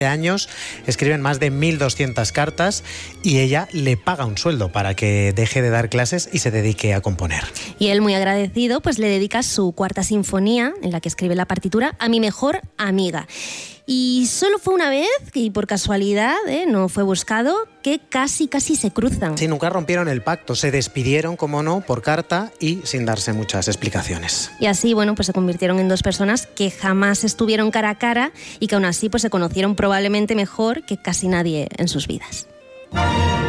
años, escriben más de 1.200 cartas y ella le paga un sueldo para que deje de dar clases y se dedique a componer. Y él, muy agradecido, pues le dedica su cuarta sinfonía, en la que escribe la partitura, a mi mejor amiga. Y solo fue una vez, y por casualidad, no fue buscado, que casi se cruzan. Sí, nunca rompieron el pacto, se despidieron, como no, por carta y sin darse muchas explicaciones. Y así, bueno, pues se convirtieron en dos personas que jamás estuvieron cara a cara y que aún así pues se conocieron probablemente mejor que casi nadie en sus vidas.